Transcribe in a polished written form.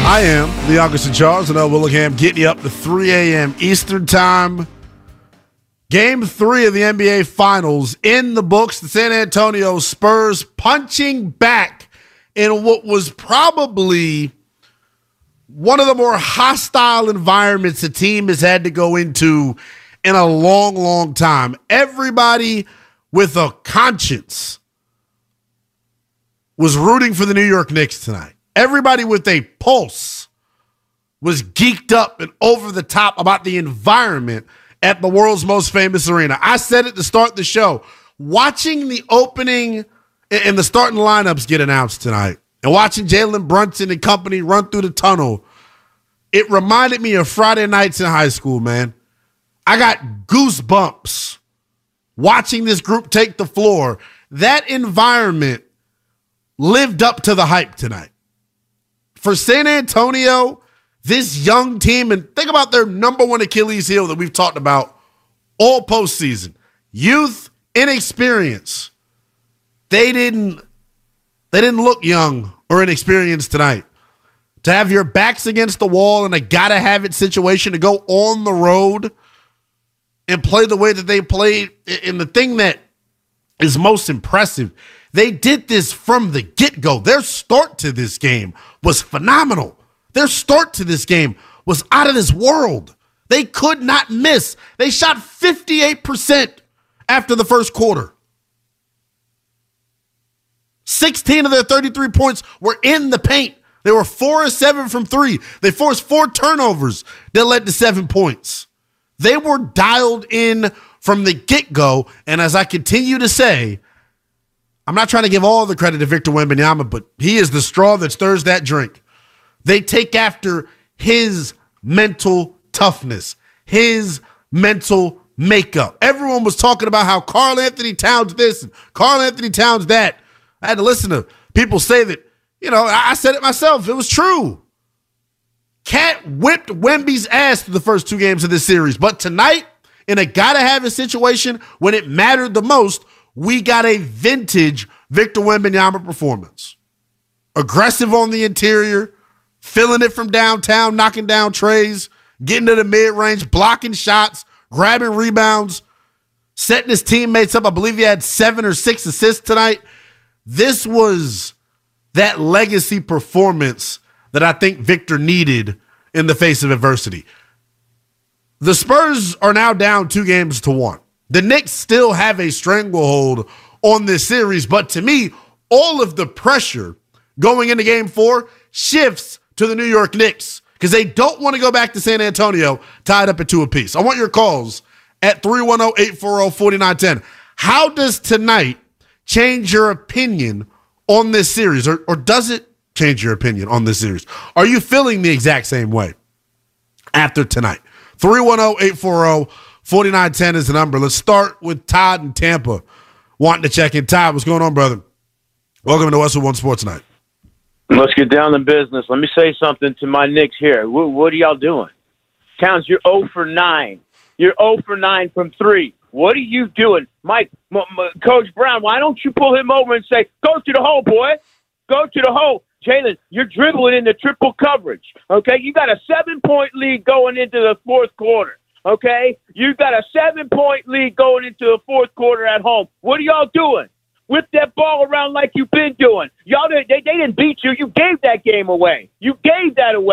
I am the Augustin Charles, and Willingham getting you up to 3 a.m. Eastern Time. Game 3 of the NBA Finals in the books. The San Antonio Spurs punching back in what was probably one of the more hostile environments a team has had to go into in a long, long time. Everybody with a conscience was rooting for the New York Knicks tonight. Everybody with a pulse was geeked up and over the top about the environment at the world's most famous arena. I said it to start the show. Watching the opening and the starting lineups get announced tonight and watching Jalen Brunson and company run through the tunnel, it reminded me of Friday nights in high school, man. I got goosebumps watching this group take the floor. That environment lived up to the hype tonight. For San Antonio, this young team, and think about their number one Achilles heel that we've talked about all postseason. Youth, inexperience. They didn't look young or inexperienced tonight. To have your backs against the wall and a gotta-have-it situation to go on the road and play the way that they played, and the thing that is most impressive, they did this from the get-go. Their start to this game was phenomenal. Their start to this game was out of this world. They could not miss. They shot 58% after the first quarter. 16 of their 33 points were in the paint. They were 4 of 7 from 3. They forced 4 turnovers that led to 7 points. They were dialed in from the get-go, and as I continue to say, I'm not trying to give all the credit to Victor Wembanyama, but he is the straw that stirs that drink. They take after his mental toughness, his mental makeup. Everyone was talking about how Karl-Anthony Towns this and Karl-Anthony Towns that. I had to listen to people say that, I said it myself. It was true. Cat whipped Wemby's ass through the first 2 games of this series. But tonight, in a gotta-have-it situation, when it mattered the most, we got a vintage Victor Wembanyama performance. Aggressive on the interior, filling it from downtown, knocking down trays, getting to the mid-range, blocking shots, grabbing rebounds, setting his teammates up. I believe he had 7 or 6 assists tonight. This was that legacy performance that I think Victor needed in the face of adversity. The Spurs are now down 2-1. The Knicks still have a stranglehold on this series, but to me, all of the pressure going into Game 4 shifts to the New York Knicks because they don't want to go back to San Antonio tied up at 2 apiece. I want your calls at 310-840-4910. How does tonight change your opinion on this series, or does it change your opinion on this series? Are you feeling the exact same way after tonight? 310-840-4910 is the number. Let's start with Todd in Tampa wanting to check in. Todd, what's going on, brother? Welcome to Westwood One Sports Night. Let's get down to business. Let me say something to my Knicks here. What are y'all doing? Towns, you're 0 for 9. You're 0 for 9 from 3. What are you doing? Mike, Coach Brown, why don't you pull him over and say, go to the hole, boy. Go to the hole. Jalen, you're dribbling into triple coverage, okay? You got a 7-point lead going into the fourth quarter, okay? You got a 7-point lead going into the fourth quarter at home. What are y'all doing? Whip that ball around like you've been doing. Y'all, they didn't beat you. You gave that game away. You gave that away.